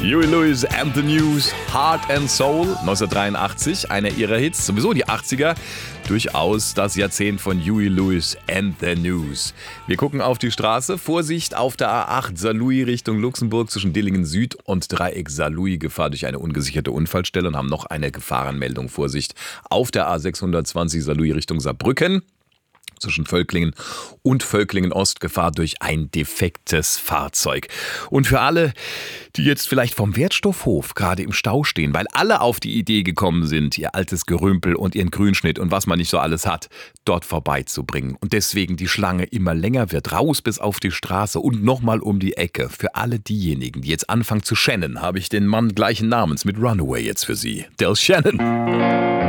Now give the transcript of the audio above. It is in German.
Huey Lewis and the News, Heart and Soul, 1983, einer ihrer Hits, sowieso die 80er, durchaus das Jahrzehnt von Huey Lewis and the News. Wir gucken auf die Straße, Vorsicht auf der A8 Saarlouis Richtung Luxemburg zwischen Dillingen Süd und Dreieck Saarlouis, Gefahr durch eine ungesicherte Unfallstelle und haben noch eine Gefahrenmeldung, Vorsicht auf der A620 Saarlouis Richtung Saarbrücken. Zwischen Völklingen und Völklingen-Ost Gefahr durch ein defektes Fahrzeug. Und für alle, die jetzt vielleicht vom Wertstoffhof gerade im Stau stehen, weil alle auf die Idee gekommen sind, ihr altes Gerümpel und ihren Grünschnitt und was man nicht so alles hat, dort vorbeizubringen. Und deswegen die Schlange immer länger wird, raus bis auf die Straße und nochmal um die Ecke. Für alle diejenigen, die jetzt anfangen zu schennen, habe ich den Mann gleichen Namens mit Runaway jetzt für Sie. Del Shannon.